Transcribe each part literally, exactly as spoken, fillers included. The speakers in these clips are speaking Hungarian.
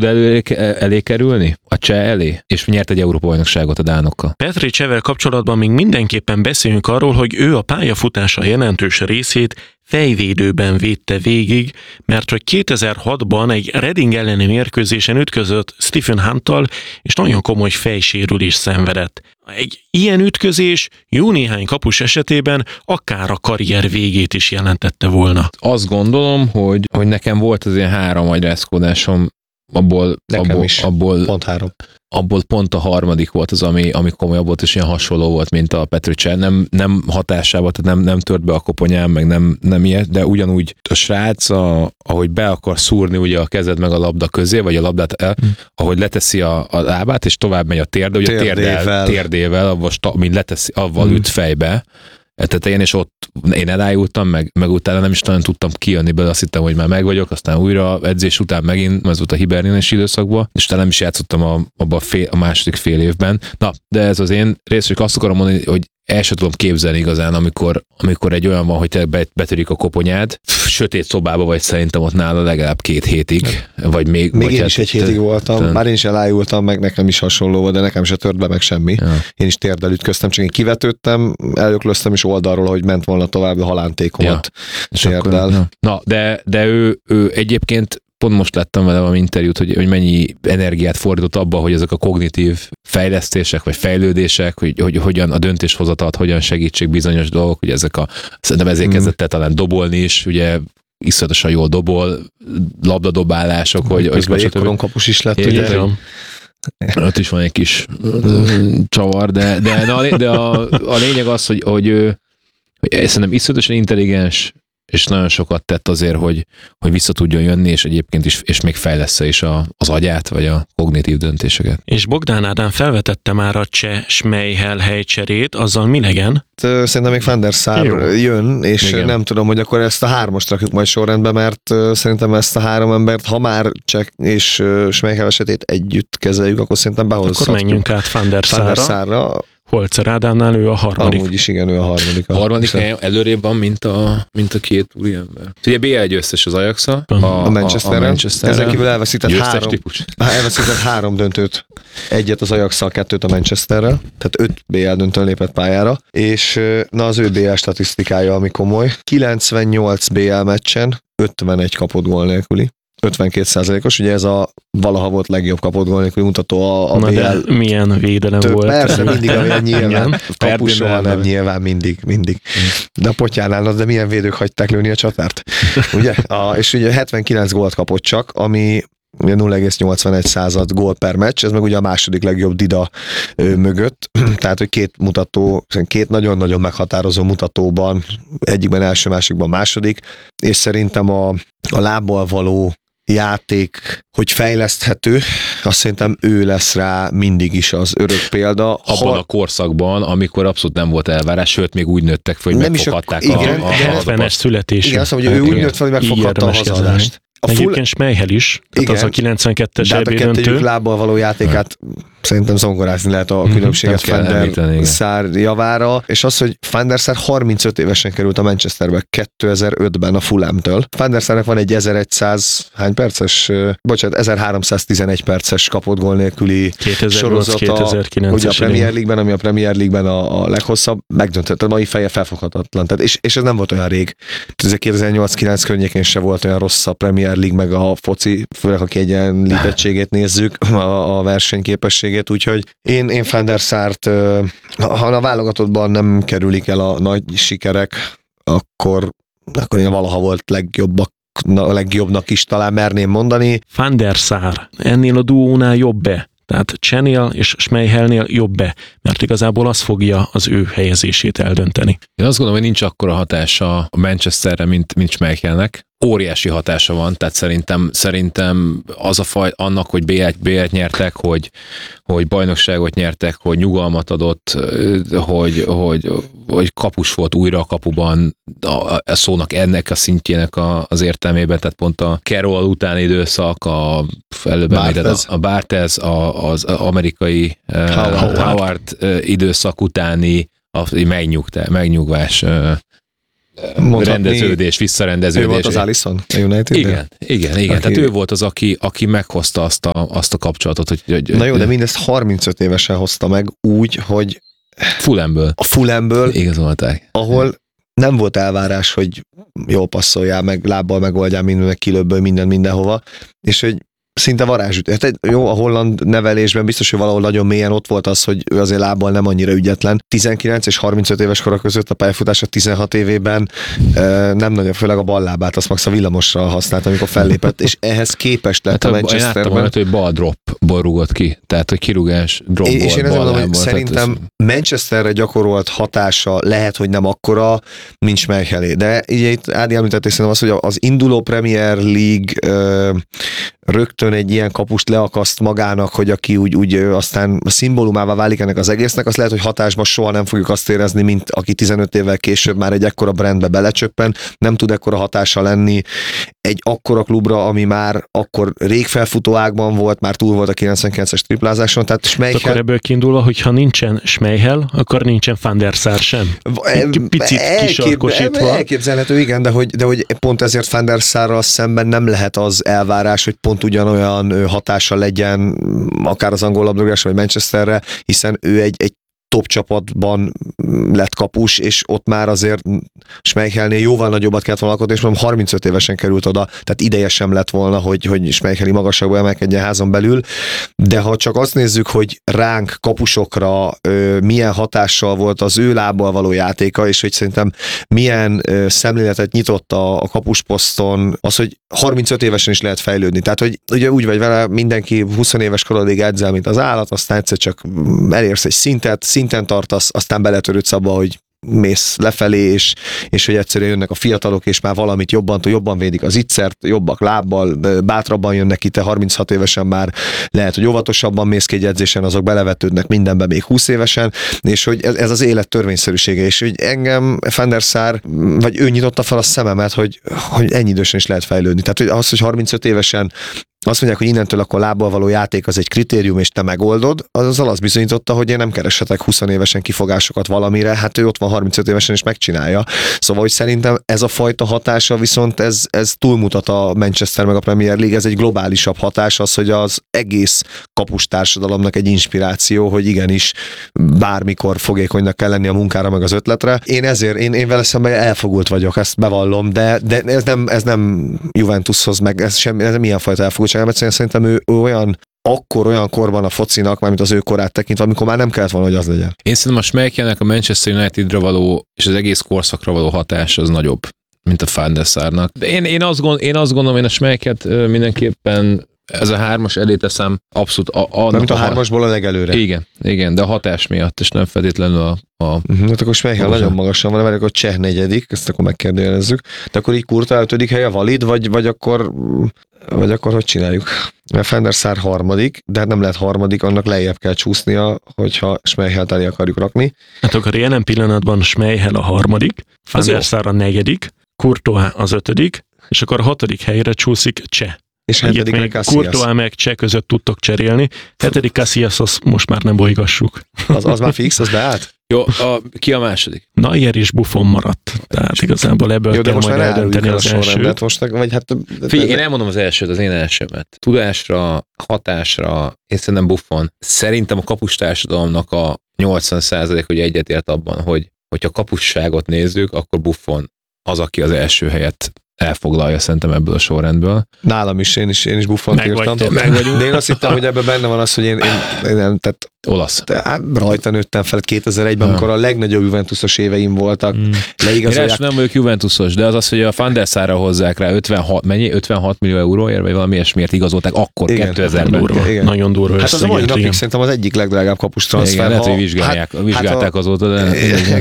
tud elő, elé kerülni? A cseh elé? És nyert egy Európa-bajnokságot a dánokkal. Petr Csevel kapcsolatban még mindenképpen beszéljünk arról, hogy ő a pályafutása jelentős részét fejvédőben védte végig, mert hogy kétezer-hatban egy Reading elleni mérkőzésen ütközött Stephen Hunttal, és nagyon komoly fejsérülést szenvedett. Egy ilyen ütközés jó néhány kapus esetében akár a karrier végét is jelentette volna. Azt gondolom, hogy, hogy nekem volt az ilyen három agyrázkódásom, abból, abból, abból, pont három. abból pont a harmadik volt az, ami, ami komolyabb volt, és ilyen hasonló volt, mint a Petr Cech. Nem, nem hatásában, tehát nem, nem tört be a koponyám, meg nem, nem ilyet, de ugyanúgy a srác, a, ahogy be akar szúrni ugye a kezed meg a labda közé, vagy a labdát el, hmm. ahogy leteszi a, a lábát, és tovább megy a térde, ugye térdével, térdel, térdével avval, mint leteszi, avval hmm. üt fejbe, tetején, és ott én elájultam, meg, meg utána nem is nagyon tudtam kijönni belőle, azt hittem, hogy már meg vagyok, aztán újra edzés után megint, ez volt a hibernális időszakban, és talán nem is játszottam a, abba a, fél, a második fél évben. Na, de ez az én részről azt akarom mondani, hogy el sem tudom képzelni igazán, amikor, amikor egy olyan van, hogy te betörik a koponyád, sötét szobába vagy, szerintem ott nála legalább két hétig, vagy még... Még vagy én hát, is egy hétig voltam, te... már én is elájultam, meg nekem is hasonló volt, de nekem se tört be meg semmi. Ja. Én is térdel ütköztem, csak én kivetődtem, elöklöztem is oldalról, hogy ment volna tovább, a halántékomat ja. térdel. Ja. Na, de, de ő, ő egyébként pont most láttam vele valami interjút, hogy, hogy mennyi energiát fordított abba, hogy ezek a kognitív fejlesztések, vagy fejlődések, hogy, hogy hogyan a döntéshozatalt, hogyan segítsék bizonyos dolgok, hogy ezek a, szerintem ezért mm. kezdett el talán dobolni is, ugye iszonyatosan jól dobol, labdadobálások, hogy... Közben jégkorongkapus is lett, ugye? Ott is van egy kis csavar, de, de, de, a, de a, a lényeg az, hogy, hogy, hogy szerintem iszonyatosan intelligens, és nagyon sokat tett azért, hogy, hogy vissza tudjon jönni, és egyébként is, és még fejlessze is a, az agyát, vagy a kognitív döntéseket. És Bogdán Ádám felvetette már a cseh Schmeichel helycserét, azzal mi legyen? Szerintem még Van der Sar jön, és igen. Nem tudom, hogy akkor ezt a hármast rakjuk majd sorrendbe, mert szerintem ezt a három embert, ha már Cseh és Schmeichel esetét együtt kezeljük, akkor szerintem behozhatjuk. Akkor menjünk át Van der Sarra. Holzer Ádámnál ő a harmadik. Amúgy is igen, ő a harmadik. A harmadik helyen előrébb van, mint a, mint a két úriember. Ugye bé el győztes az Ajax-a, a, a Manchesterrel. Ezzel kívül elveszített három, elveszített három döntőt. Egyet az Ajax-szal, kettőt a Manchesterrel. Tehát öt bé el döntőn lépett pályára. És na az ő bé el statisztikája, ami komoly. kilencvennyolc bé el meccsen, ötvenegy kapott gól nélküli. ötvenkét százalékos, ugye ez a valaha volt legjobb kapott gól nélküli mutató a, a na bé el. De milyen védelem Több, volt. Persze, mindig a nyilván. Kapusoha nem nyilván, mindig, mindig. De a Potyánál, de milyen védők hagyták lőni a csatárt? Ugye? A, és ugye hetvenkilenc gólt kapott csak, ami ugye nulla egész nyolcvanegy század gól per meccs, ez meg ugye a második legjobb Dida ö, mögött, tehát hogy két mutató, két nagyon-nagyon meghatározó mutatóban, egyikben első, másikban második, és szerintem a, a lábbal való játék, hogy fejleszthető, azt szerintem ő lesz rá mindig is az örök példa. Abban ha... a korszakban, amikor abszolút nem volt elvárás, sőt, még úgy nőttek fel, hogy nem megfoghatták a, igen, a, a, a hetvenes születésű. Igen, azt mondom, hogy ő úgy nőtt fel, hogy megfoghatta a hazadást. A full... Egyébként Schmeichel is, tehát igen, az a kilencvenkettes é bé döntő. De a lábbal való játékát szerintem zongorázni lehet a különbséget Van der Sar javára, és az, hogy Van der Sar harmincöt évesen került a Manchesterbe kétezer-ötben a Fulhamtől. Van der Sarnak van egy ezerszáz hány perces, bocsánat, ezerháromszáztizenegy perces kapott gól nélküli sorozata, ugye a Premier League-ben, ami a Premier League-ben a, a leghosszabb, megdöntött, a mai feje felfoghatatlan. Tehát, és, és ez nem volt olyan rég. kétezer-nyolc-kilenc környékén se volt olyan rossz a Premier League, meg a foci, főleg a kiegyenlítettségét nézzük, a, a versenyképességét, úgyhogy én, én Van der Sart, ha a válogatottban nem kerülik el a nagy sikerek, akkor, akkor én valaha volt legjobbak, a legjobbnak is talán merném mondani. Van der Sar ennél a duónál jobb-e? Tehát Csehnél és Schmeichelnél jobb-e? Mert igazából az fogja az ő helyezését eldönteni. Én azt gondolom, hogy nincs akkora hatása a Manchesterre, mint, mint Schmeichelnek. Óriási hatása van, tehát szerintem, szerintem az a faj, annak, hogy bé el-t nyertek, hogy, hogy bajnokságot nyertek, hogy nyugalmat adott, hogy, hogy, hogy kapus volt újra a kapuban, a, a szónak ennek a szintjének a, az értelmében, tehát pont a Carroll utáni időszak, a, előbb említett, a Barthez, a, az amerikai Howard, Howard időszak utáni a megnyugtá, megnyugvás mondhatni, rendeződés, visszarendeződés. Ő volt az Alisson a United? Igen, igen, igen. Aki... Tehát ő volt az, aki, aki meghozta azt a, azt a kapcsolatot. Hogy, hogy, Na jó, de mindezt harmincöt évesen hozta meg úgy, hogy Fulhamből. A Fulhamből, igazolták. ahol nem volt elvárás, hogy jól passzoljál, meg lábbal megoldjál minden, meg kilőbből minden mindenhova, és hogy szinte varázsüt. Hát jó, a holland nevelésben biztos, hogy valahol nagyon mélyen ott volt az, hogy ő azért lábbal nem annyira ügyetlen. tizenkilenc és harmincöt éves kora között a pályafutása tizenhat évében nem nagyon, főleg a ballábát, azt max a villamosra használt, amikor fellépett, és ehhez képest lett hát a Manchesterben. Én láttam, hogy bal dropból rúgott ki, tehát hogy kirúgás dropból, és én ballából. Mondom, hogy szerintem ez... Manchesterre gyakorolt hatása lehet, hogy nem akkora, mint Schmeichelé. De így itt Ádi említették szerintem az, hogy az induló Premier League ö, rögtön egy ilyen kapust leakaszt magának, hogy aki úgy, úgy aztán szimbólumává válik ennek az egésznek, az lehet, hogy hatásban soha nem fogjuk azt érezni, mint aki tizenöt évvel később már egy ekkora brandbe belecsöppen, nem tud ekkora hatása lenni egy akkora klubra, ami már akkor rég felfutó ágban volt, már túl volt a kilencvenkilences triplázáson, tehát Schmeichel... Akkor ebből kiindulva, hogyha nincsen Schmeichel, akkor nincsen Van der Sar sem. Egy picit elkép... kisarkosítva. Elképzelhető, igen, de hogy, de hogy pont ezért Van der Sarral szemben nem lehet az elvárás, hogy pont ugyanolyan hatása legyen akár az angol labdarúgásra, vagy Manchesterre, hiszen ő egy, egy top csapatban lett kapus, és ott már azért Schmeichelnél jóval nagyobbat kellett volna alkotni, és mondom, harmincöt évesen került oda, tehát ideje sem lett volna, hogy, hogy Schmeicheli magasságba emelkedjen házon belül, de ha csak azt nézzük, hogy ránk kapusokra ö, milyen hatással volt az ő lábbal való játéka, és hogy szerintem milyen ö, szemléletet nyitott a, a kapusposzton, az, hogy harmincöt évesen is lehet fejlődni. Tehát, hogy ugye úgy vagy vele, mindenki húsz éves korodig edzel, mint az állat, aztán egyszer csak elérsz egy szintet, szinten tartasz, aztán beletörődsz abba, hogy mész lefelé, és, és hogy egyszerűen jönnek a fiatalok, és már valamit jobban, jobban védik az ittszert, jobbak lábbal, bátrabban jönnek ki, te harminchat évesen már lehet, hogy óvatosabban mész ki egy edzésen, azok belevetődnek mindenbe még húsz évesen, és hogy ez, ez az élet törvényszerűsége, és hogy engem Van der Sar, vagy ő nyitotta fel a szememet, hogy, hogy ennyi idősen is lehet fejlődni. Tehát hogy az, hogy harmincöt évesen azt mondják, hogy innentől akkor lábbal való játék az egy kritérium, és te megoldod, azzal az bizonyította, hogy én nem kereshetek húsz évesen kifogásokat valamire, hát ő ott van harmincöt évesen és megcsinálja. Szóval, hogy szerintem ez a fajta hatása viszont ez, ez túlmutat a Manchester meg a Premier League, ez egy globálisabb hatás, az, hogy az egész kapus társadalomnak egy inspiráció, hogy igenis bármikor fogékonynak kell lenni a munkára meg az ötletre. Én ezért, én, én vele szemben elfogult vagyok, ezt bevallom, de, de ez, nem, ez nem Juventushoz, meg ez, sem, ez nem ilyen fajta elfogultság. Szerintem ő, ő olyan akkor olyan korban a focinak, mármint az ő korát tekintve, amikor már nem kellett volna, hogy az legyen. Én szerintem a Schmeichelnek a Manchester Unitedra való és az egész korszakra való hatás az nagyobb, mint a Van der Sarnak. De én, én, azt gond, én azt gondolom, én a Schmeichelt mindenképpen ez a hármas elé teszem abszolút a, a, mint a, a hármasból a legelőre. Igen, igen, de a hatás miatt, és nem feltétlenül a... a uh-huh, hát akkor Schmeichel nagyon magasan van, mert akkor Cseh negyedik, ezt akkor megkérdőjelezzük. De akkor így Kurta ötödik helye valid, vagy, vagy akkor vagy akkor hogy csináljuk? Mert Van der Sar harmadik, de hát nem lehet harmadik, annak lejjebb kell csúsznia, hogyha Schmeichelt elé akarjuk rakni. Hát akkor jelen pillanatban Schmeichel a harmadik, Van der Sar a negyedik, Courtois az ötödik, és akkor a hatodik helyre csúszik Cseh. És hetedik meg Casillas. Courtois meg Cseh között tudtok cserélni. Hetedik Casillas, azt most már nem bolygassuk. Az, az már fix, az beállt? Jó, a, ki a második? Neuer és Buffon maradt. Tehát igazából ebből jó, kell majd eldönteni az elsőt. Most, vagy hát, Figyelj, én elmondom az elsőt, az én elsőmet. Tudásra, hatásra, én szerintem Buffon. Szerintem a kapustársadalomnak a nyolcvan százalék, hogy egyetért abban, hogy hogyha kapusságot nézzük, akkor Buffon az, aki az első helyet elfoglalja szerintem ebből a sorrendből. Nálam is, én is, én is Buffont írtam. De én azt hittem, hogy ebben benne van az, hogy én, én, én nem, tehát olasz. Te, rajta nőttem fel kétezer-egyben, amikor a legnagyobb Juventusos éveim voltak. Mm. Leigazolják... Én nem vagyok Juventusos, de az az, hogy a Van der Sarra hozzák rá ötvenhat, mennyi? ötvenhat millió euróért, vagy valami ilyesmiért igazolták akkor igen, kétezerben. Durva, igen. Nagyon durva. Hát az a mai napig szerintem az egyik legdrágább kapus transfer. Igen, lehet, hogy vizsgálják, hát, vizsgálták hát a... azóta, de...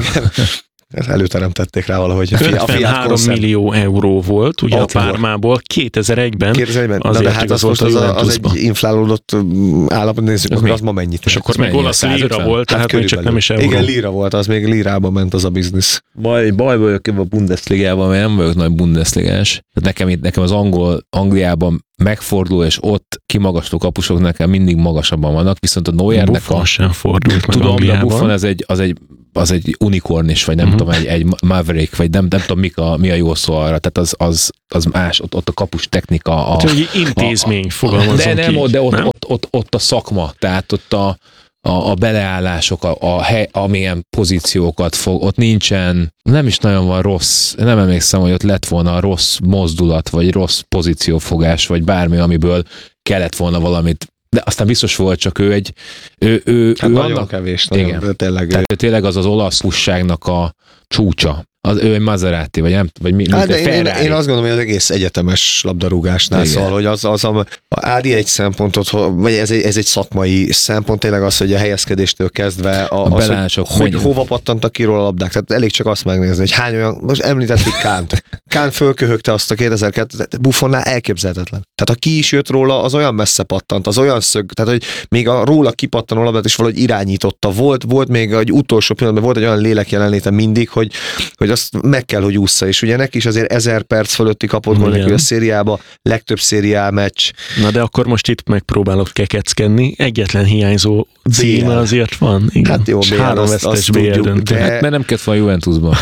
Előteremtették rá valahogy. ötvenhárom millió euró volt, ugye Altibor. A Pármából kétezer-egyben. kétezer-egyben. Na de hát az, az, az egy inflálódott állapot, nézzük, az, az ma mennyit. És akkor még olasz líra volt, tehát hát még csak nem is euró. Igen, líra volt, az még lírában ment az a biznisz. Baj, baj vagyok a Bundesligában, mert nem vagyok nagy Bundesligás. Nekem, nekem az angol, Angliában megfordul, és ott kimagasló kapusok nekem mindig magasabban vannak, viszont a Neuernek a... sem fordult tudom, de a Buffon ez egy, az egy az egy unicorn is, vagy nem uh-huh. tudom, egy, egy maverick, vagy nem, nem tudom, mik a, mi a jó szó arra, tehát az, az, az más, ott, ott a kapus technika. A, hát, hogy intézmény fogalmazom de nem, ki, de ott, nem? Ott, ott, ott a szakma, tehát ott a, a, a beleállások, a, a hely, amilyen pozíciókat fog, ott nincsen, nem is nagyon van rossz, nem emlékszem, hogy ott lett volna rossz mozdulat, vagy rossz pozíciófogás, vagy bármi, amiből kellett volna valamit, de aztán biztos volt, csak ő egy... Ő, ő, hát ő nagyon annak, kevés, nagyon, igen. tényleg. Tehát ő tényleg az az olasz pusságnak a csúcsa. Az, ő egy Maserati, vagy nem, vagy mi, hát, én, én, én azt gondolom, hogy az egész egyetemes labdarúgásnál szól, hogy az, az a, a Ádi egy szempontot, vagy ez egy, ez egy szakmai szempont, tényleg az, hogy a helyezkedéstől kezdve a, a az, hogy, hogy hova pattantak ki róla a labdák. Tehát elég csak azt megnézni, hogy hány olyan, most említettük Kánt. Kán fölköhögte azt a kétezer-kettő Buffonnál elképzelhetetlen. Tehát ha ki is jött róla, az olyan messze pattant, az olyan szög, tehát hogy még a róla kipattanó labdát is valahogy irányította. Volt, volt még egy utolsó pillanatban, volt egy olyan lélek jelenléte mindig, hogy, hogy azt meg kell, hogy ússza, és ugye neki is azért ezer perc fölötti kapott gól neki a szériába, legtöbb szériá meccs. Na de akkor most itt megpróbálok kekeckedni, egyetlen hiányzó címe azért van. Igen. Hát jó, bé el, három azt, vesztes azt bé el tudjuk, döntő. de... Hát, mert nem kellett volna Juventusban.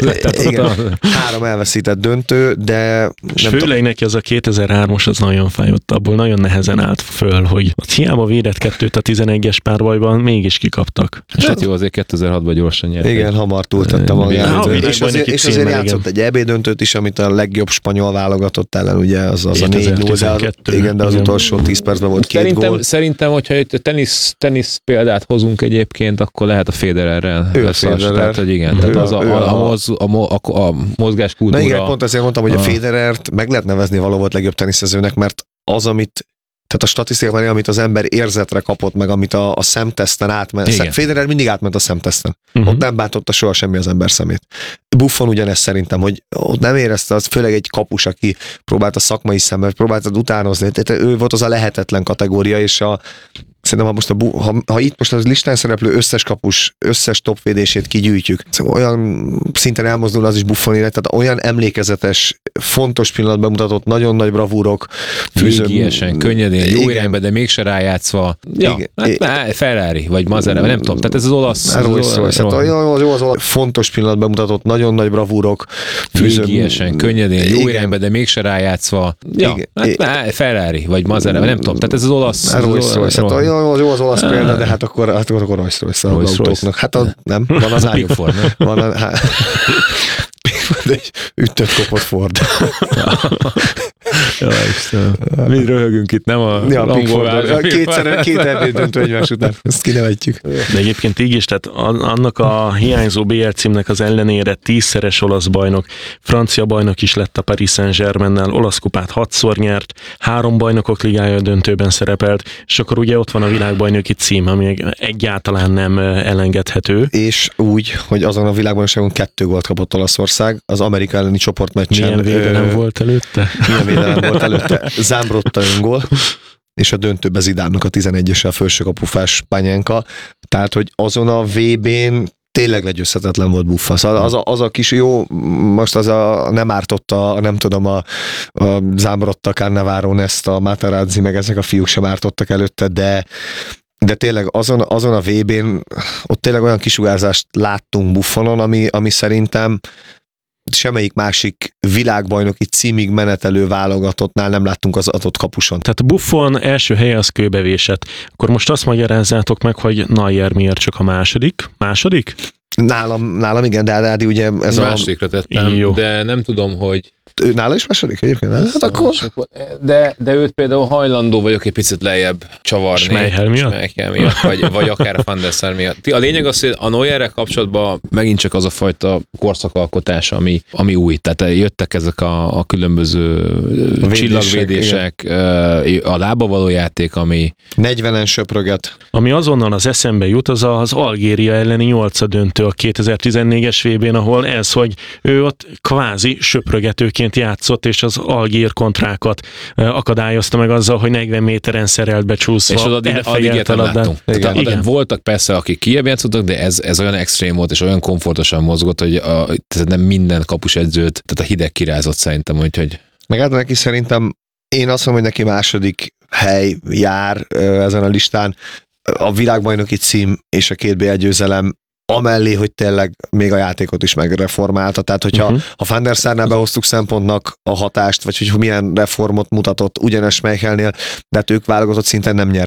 Igen, három elveszített döntő, de... És főleg neki az a kétezer-hármas az nagyon fájott, abból nagyon nehezen állt föl, hogy ott hiába védett kettőt a tizenegyes párbajban, mégis kikaptak. És hát jó, azért kétezer-hatban gyorsan nyert. Igen, hamar túltette magát. És azért, és azért játszott egy é bé döntőt is, amit a legjobb spanyol válogatott ellen, ugye az, az a négy null, de az, igen, de az igen. utolsó tíz percben volt két szerintem, gól. Szerintem, hogyha egy tenisz, tenisz példát hozunk egyébként, akkor lehet a Federerrel. Ő a Federer. Tehát, hogy igen, tehát az a, a, a, moz, a, a, a mozgáskultúra. Na igen, pont ezért mondtam, hogy a, a Federert meg lehet nevezni való volt legjobb teniszezőnek, mert az, amit tehát a statisztikában, amit az ember érzetre kapott meg, amit a, a szemteszten átment. Igen. Federer mindig átment a szemteszten. Uh-huh. Ott nem bántotta soha semmi az ember szemét. Buffon ugyanezt szerintem, hogy ott nem érezte, az főleg egy kapus, aki próbálta szakmai szemmel, próbálta utánozni. Tehát ő volt az a lehetetlen kategória, és a szerintem, ha, most a, ha, ha itt most az listán szereplő összes kapus, összes topvédését kigyűjtjük, szóval olyan szinten elmozdul az is Buffon élet, tehát olyan emlékezetes, fontos pillanatban mutatott, nagyon nagy bravúrok. Végiesen, könnyedén, jó irányba, de mégse rájátszva. Ja, igen. Hát, Ferrari, vagy Maserati, nem tudom, tehát ez az olasz. Az olasz, olasz, olasz. Jó, jó, az olasz, fontos pillanatban mutatott, nagyon nagy bravúrok. Végiesen, könnyedén, jó irányba, de mégse rájátszva. Ja, hát, Ferrari, vagy Maserati, nem tudom, tehát ez az olasz. Jó, jó az olasz példa, de hát akkor, hát akkor Rolls-Royce az autóknak. Hát a, nem, van az Big Ford, nem? Van a, hát, egy ütött kopott Ford. Ja, Istenem. Mi röhögünk itt, nem a ja, Langolvár. Kétszer, két é bé döntő egymás után. Ezt kinevetjük. De egyébként így is, tehát annak a hiányzó bé el címnek az ellenére tízszeres olasz bajnok, francia bajnok is lett a Paris Saint-Germainnel, olasz kupát hatszor nyert, három bajnokok ligája döntőben szerepelt, és akkor ugye ott van a világbajnoki cím, ami egyáltalán nem elengedhető. És úgy, hogy azon a világbajnokságon kettő gólt kapott Olaszország, az Amerika elleni csoportmeccsen. Milyen védelem ö... volt előtte? Milyen védelem volt előtte? Zámbrotta öngól, és a döntőbe Zidánnak a tizenegyessel felsőkapufás Pányenka. Tehát, hogy azon a vé bén tényleg legyőzhetetlen volt Buffon. Szóval az a, az a kis jó, most az a nem ártotta, nem tudom, a, a Zámbrotta, Cannavaro, ezt a Materazzi, meg ezek a fiúk sem ártottak előtte, de de tényleg azon, azon a vé bén ott tényleg olyan kisugárzást láttunk Buffonon, ami, ami szerintem semmelyik másik világbajnoki címig menetelő válogatottnál nem láttunk az adott kapuson. Tehát Buffon első helye az kőbevésett. Akkor most azt magyarázzátok meg, hogy Neuer miért csak a második? Második? Nálam, nálam igen, de Ádi ugye ez másodikra a... tettem, jó. De nem tudom, hogy ő nála is második egyébként? Hát akkor... De, de őt például hajlandó vagyok egy picit lejjebb csavarni. Schmeichel miatt? Schmeichel miatt, vagy, vagy akár a Van der Sar miatt. A lényeg az, hogy a Neuerrel kapcsolatban megint csak az a fajta korszakalkotás, ami, ami új. Tehát jöttek ezek a, a különböző a csillagvédések, igen. A lába való játék, ami... negyvenen söpröget. Ami azonnal az eszembe jut, az az Algéria elleni nyolcadöntő a kétezer-tizennégyes vé bén, ahol ez, hogy ő ott kvázi söprögetőként játszott, és az algír kontrákat akadályozta meg azzal, hogy negyven méteren szerelt becsúszva. És addig, addig ilyet nem láttunk. Tehát, igen. Voltak persze, akik kijebb játszottak, de ez, ez olyan extrém volt, és olyan komfortosan mozgott, hogy a, tehát nem minden kapusedzőt, tehát a hideg kirázott szerintem, úgyhogy... Meg hát neki szerintem, én azt mondom, hogy neki második hely jár ezen a listán. A világbajnoki cím és a két bé el győzelem amellé, hogy tényleg még a játékot is megreformálta. Tehát, hogyha uh-huh. a Van der Sarnál behoztuk szempontnak a hatást, vagy hogy milyen reformot mutatott ugyanes Schmeichelnél, de hát ők válogatott szinten nem nyertek